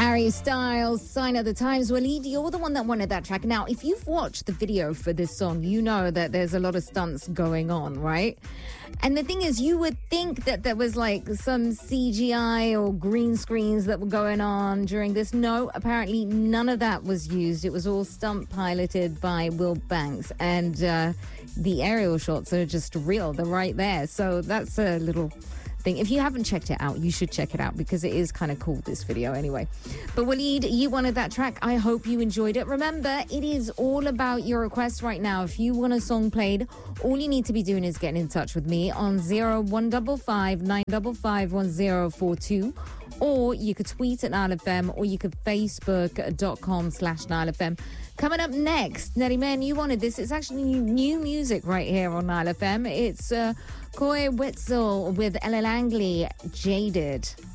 Harry Styles, Sign of the Times. Waleed, you're the one that wanted that track. Now, if you've watched the video for this song, you know that there's a lot of stunts going on, right? And the thing is, you would think that there was like some CGI or green screens that were going on during this. No, apparently none of that was used. It was all stunt piloted by Will Banks. And the aerial shots are just real. They're right there. So that's a little thing. If you haven't checked it out, you should check it out because it is kind of cool, this video anyway. But Waleed, you wanted that track. I hope you enjoyed it. Remember, it is all about your requests right now. If you want a song played, all you need to be doing is getting in touch with me on 0155 955 1042. Or you could tweet at Nile FM, or you could facebook.com/Nile FM. Coming up next, Nelly Man, you wanted this. It's actually new music right here on Nile FM. It's Koi Wetzel with Ella Langley, Jaded.